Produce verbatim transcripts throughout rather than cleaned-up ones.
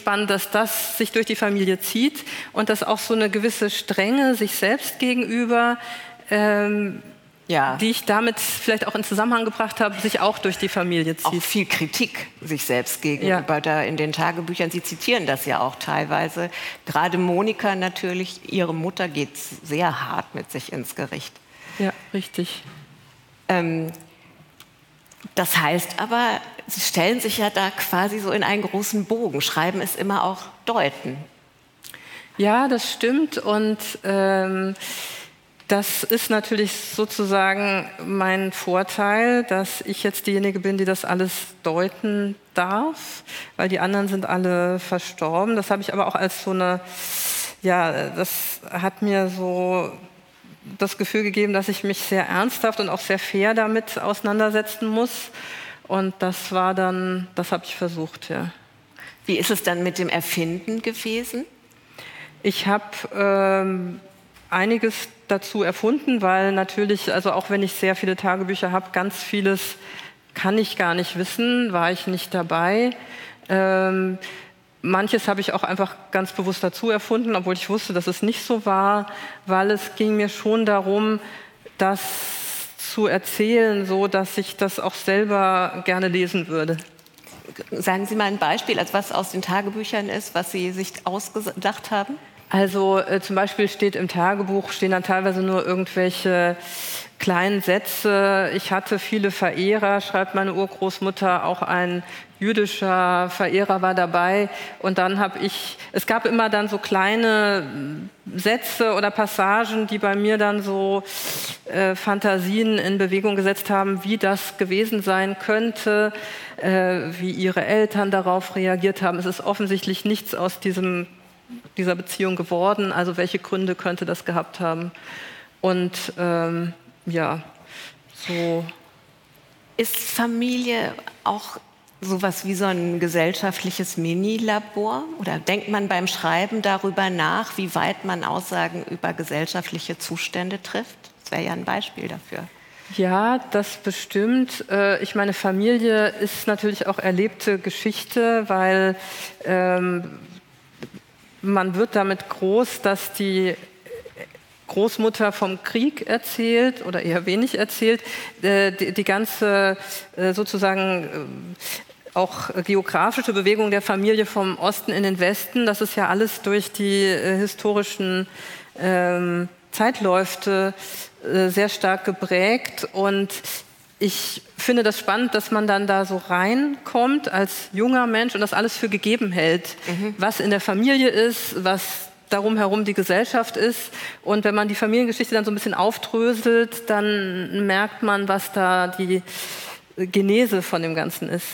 spannend, dass das sich durch die Familie zieht und dass auch so eine gewisse Strenge sich selbst gegenüber, ähm, ja. die ich damit vielleicht auch in Zusammenhang gebracht habe, sich auch durch die Familie zieht. Auch viel Kritik sich selbst gegenüber ja. da in den Tagebüchern. Sie zitieren das ja auch teilweise. Gerade Monika natürlich, ihre Mutter geht sehr hart mit sich ins Gericht. Ja, richtig. Ähm, das heißt aber, Sie stellen sich ja da quasi so in einen großen Bogen. Schreiben ist immer auch deuten. Ja, das stimmt. Und ähm, das ist natürlich sozusagen mein Vorteil, dass ich jetzt diejenige bin, die das alles deuten darf, weil die anderen sind alle verstorben. Das habe ich aber auch als so eine, ja, das hat mir so das Gefühl gegeben, dass ich mich sehr ernsthaft und auch sehr fair damit auseinandersetzen muss. Und das war dann, das habe ich versucht, ja. Wie ist es dann mit dem Erfinden gewesen? Ich habe ähm, einiges dazu erfunden, weil natürlich, also auch wenn ich sehr viele Tagebücher habe, ganz vieles kann ich gar nicht wissen, war ich nicht dabei. Ähm, manches habe ich auch einfach ganz bewusst dazu erfunden, obwohl ich wusste, dass es nicht so war, weil es ging mir schon darum, das zu erzählen, so dass ich das auch selber gerne lesen würde. Sagen Sie mal ein Beispiel, als was aus den Tagebüchern ist, was Sie sich ausgedacht haben? Also äh, zum Beispiel steht im Tagebuch, stehen dann teilweise nur irgendwelche kleinen Sätze. Ich hatte viele Verehrer, schreibt meine Urgroßmutter, auch ein jüdischer Verehrer war dabei. Und dann habe ich, es gab immer dann so kleine Sätze oder Passagen, die bei mir dann so äh, Fantasien in Bewegung gesetzt haben, wie das gewesen sein könnte, äh, wie ihre Eltern darauf reagiert haben. Es ist offensichtlich nichts aus diesem dieser Beziehung geworden, also welche Gründe könnte das gehabt haben. Und ähm, ja, so. Ist Familie auch sowas wie so ein gesellschaftliches Mini-Labor? Oder denkt man beim Schreiben darüber nach, wie weit man Aussagen über gesellschaftliche Zustände trifft? Das wäre ja ein Beispiel dafür. Ja, das bestimmt. Ich meine, Familie ist natürlich auch erlebte Geschichte, weil ähm, man wird damit groß, dass die Großmutter vom Krieg erzählt oder eher wenig erzählt. Die, die ganze sozusagen auch geografische Bewegung der Familie vom Osten in den Westen, das ist ja alles durch die historischen ähm, Zeitläufe äh, sehr stark geprägt. Und ich finde das spannend, dass man dann da so reinkommt als junger Mensch und das alles für gegeben hält, mhm. was in der Familie ist, was darum herum die Gesellschaft ist. Und wenn man die Familiengeschichte dann so ein bisschen aufdröselt, dann merkt man, was da die Genese von dem Ganzen ist.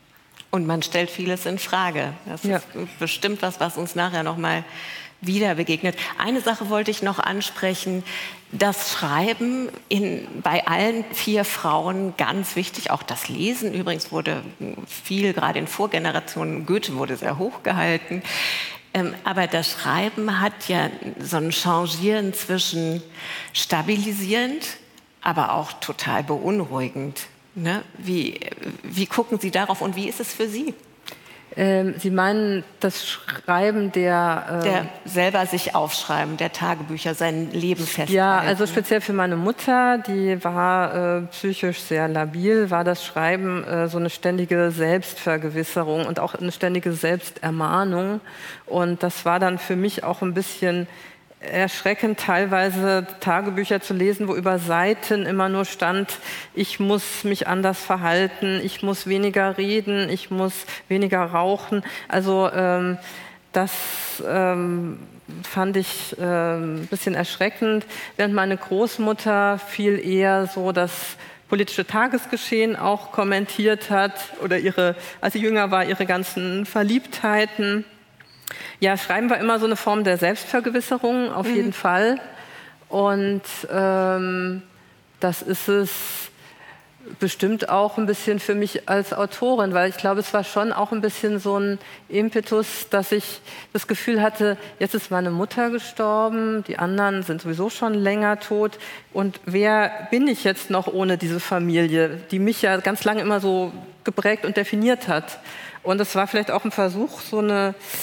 Und man stellt vieles in Frage. Das ja. ist bestimmt was, was uns nachher noch mal wieder begegnet. Eine Sache wollte ich noch ansprechen. Das Schreiben in, bei allen vier Frauen ganz wichtig. Auch das Lesen übrigens wurde viel, gerade in Vorgenerationen, Goethe wurde sehr hoch gehalten. Ähm, aber das Schreiben hat ja so ein Changieren zwischen stabilisierend, aber auch total beunruhigend. Ne? Wie, wie gucken Sie darauf und wie ist es für Sie? Ähm, Sie meinen das Schreiben der... Äh der selber sich aufschreiben, der Tagebücher, sein Leben festhalten. Ja, also speziell für meine Mutter, die war äh, psychisch sehr labil, war das Schreiben äh, so eine ständige Selbstvergewisserung und auch eine ständige Selbstermahnung. Und das war dann für mich auch ein bisschen erschreckend, teilweise Tagebücher zu lesen, wo über Seiten immer nur stand, ich muss mich anders verhalten, ich muss weniger reden, ich muss weniger rauchen. Also ähm, das ähm, fand ich ähm, ein bisschen erschreckend, während meine Großmutter viel eher so das politische Tagesgeschehen auch kommentiert hat oder ihre, als sie jünger war, ihre ganzen Verliebtheiten. Ja, Schreiben war immer so eine Form der Selbstvergewisserung, auf mhm. jeden Fall. Und ähm, das ist es bestimmt auch ein bisschen für mich als Autorin, weil ich glaube, es war schon auch ein bisschen so ein Impetus, dass ich das Gefühl hatte, jetzt ist meine Mutter gestorben, die anderen sind sowieso schon länger tot. Und wer bin ich jetzt noch ohne diese Familie, die mich ja ganz lange immer so geprägt und definiert hat? Und es war vielleicht auch ein Versuch, so eine